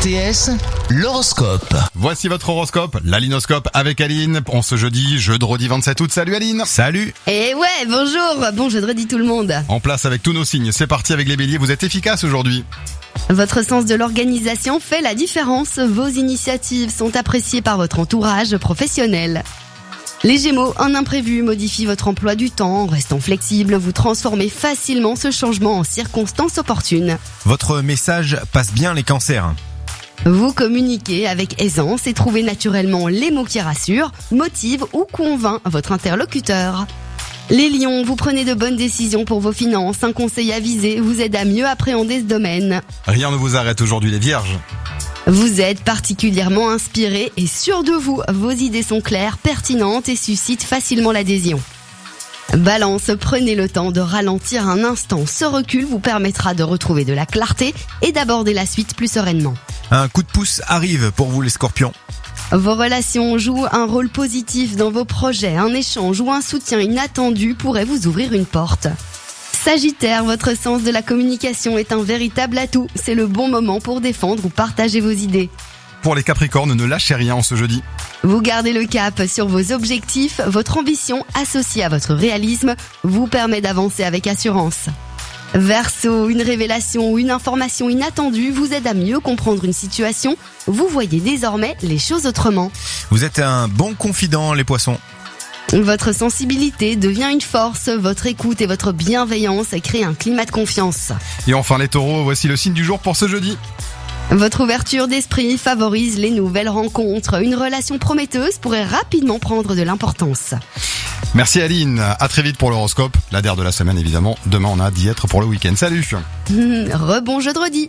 RTS, l'horoscope. Voici votre horoscope, l'Alinoscope avec Aline. On ce jeudi 27 août. Salut Aline. Salut. Et ouais, bonjour, bon jeudi tout le monde. En place avec tous nos signes. C'est parti avec les béliers, vous êtes efficaces aujourd'hui. Votre sens de l'organisation fait la différence. Vos initiatives sont appréciées par votre entourage professionnel. Les Gémeaux, un imprévu modifie votre emploi du temps. En restant flexible, vous transformez facilement ce changement en circonstances opportunes. Votre message passe bien les cancers. Vous communiquez avec aisance et trouvez naturellement les mots qui rassurent, motivent ou convainc votre interlocuteur. Les Lions, vous prenez de bonnes décisions pour vos finances. Un conseil avisé vous aide à mieux appréhender ce domaine. Rien ne vous arrête aujourd'hui les vierges. Vous êtes particulièrement inspiré et sûr de vous. Vos idées sont claires, pertinentes et suscitent facilement l'adhésion. Balance, prenez le temps de ralentir un instant. Ce recul vous permettra de retrouver de la clarté et d'aborder la suite plus sereinement. Un coup de pouce arrive pour vous les scorpions. Vos relations jouent un rôle positif dans vos projets. Un échange ou un soutien inattendu pourrait vous ouvrir une porte. Sagittaire, votre sens de la communication est un véritable atout. C'est le bon moment pour défendre ou partager vos idées. Pour les Capricornes, ne lâchez rien en ce jeudi. Vous gardez le cap sur vos objectifs. Votre ambition associée à votre réalisme vous permet d'avancer avec assurance. Verseau, une révélation ou une information inattendue vous aide à mieux comprendre une situation. Vous voyez désormais les choses autrement. Vous êtes un bon confident les poissons. Votre sensibilité devient une force. Votre écoute et votre bienveillance créent un climat de confiance. Et enfin les taureaux, voici le signe du jour pour ce jeudi. Votre ouverture d'esprit favorise les nouvelles rencontres. Une relation prometteuse pourrait rapidement prendre de l'importance. Merci Aline, à très vite pour l'horoscope. La DER de la semaine évidemment. Demain on a d'y être pour le week-end. Salut. Rebon jeudi.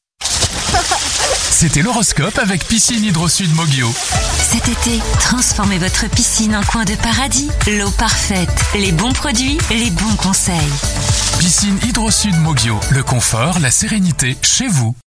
C'était l'horoscope avec Piscine Hydro-Sud Mogio. Cet été, transformez votre piscine en coin de paradis. L'eau parfaite, les bons produits, les bons conseils. Piscine Hydro-Sud Mogio. Le confort, la sérénité, chez vous.